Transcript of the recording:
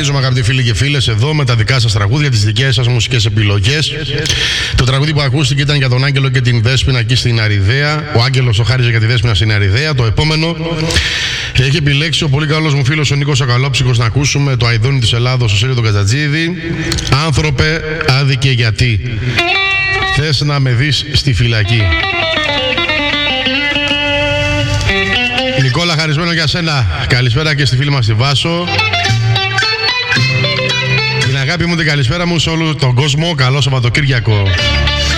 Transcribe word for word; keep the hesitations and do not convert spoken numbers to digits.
Συνεχίζουμε, αγαπητοί φίλοι και φίλες, εδώ με τα δικά σας τραγούδια, τις δικές σας μουσικές επιλογές. Το τραγούδι που ακούστηκε ήταν για τον Άγγελο και την Δέσποινα εκεί στην Αριδαία. Ο Άγγελος το χάριζε για τη Δέσποινα στην Αριδαία. Το επόμενο έχει επιλέξει ο πολύ καλός μου φίλος ο Νίκος Ακαλόψυχος να ακούσουμε το Αηδόνι της Ελλάδος, ο Σέριο τον Κατζατζίδη. Άνθρωπε, άδικε γιατί θες να με δεις στη φυλακή. Νικόλα, χαρισμένο για σένα. Καλησπέρα και στη φίλη μας τη Βάσο. Την αγάπη μου, την καλησπέρα μου σε όλο τον κόσμο. Καλό Σαββατοκύριακο.